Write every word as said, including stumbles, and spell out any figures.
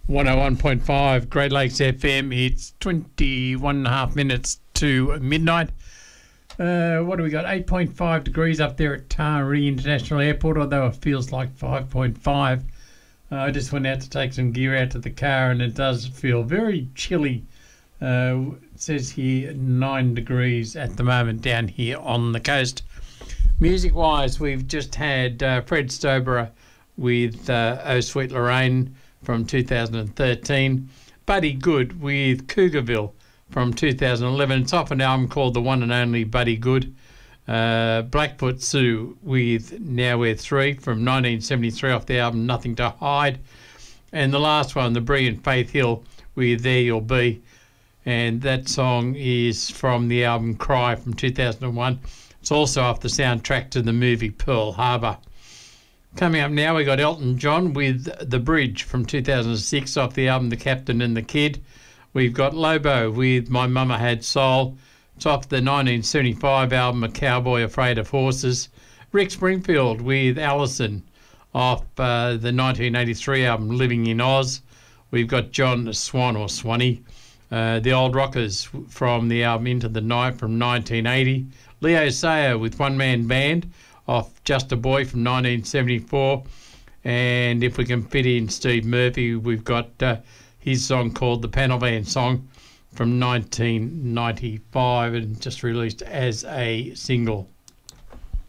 one oh one point five Great Lakes F M. It's twenty-one and a half minutes to midnight. Uh, what do we got? eight point five degrees up there at Taree International Airport, although it feels like five point five. Uh, I just went out to take some gear out to the car and it does feel very chilly. Uh, it says here nine degrees at the moment down here on the coast. Music-wise, we've just had uh, Fred Stoberer with uh, Oh Sweet Lorraine from two thousand thirteen. Buddy Good with Cougarville from two thousand eleven. It's off an album called The One and Only Buddy Good. Uh, Blackfoot Sue with Now We're Three from nineteen seventy-three off the album Nothing to Hide. And the last one, The Brilliant Faith Hill with There You'll Be. And that song is from the album Cry from two thousand one. It's also off the soundtrack to the movie Pearl Harbor. Coming up now, we got Elton John with The Bridge from two thousand six off the album The Captain and the Kid. We've got Lobo with My Mama Had Soul. It's off the nineteen seventy-five album A Cowboy Afraid of Horses. Rick Springfield with Allison off uh, the nineteen eighty-three album Living in Oz. We've got John Swan or Swanee. Uh, the Old Rockers from the album Into the Night from nineteen eighty. Leo Sayer with One Man Band off Just a Boy from nineteen seventy-four. And if we can fit in Steve Murphy, we've got uh, his song called The Panel Van Song from nineteen ninety-five and just released as a single.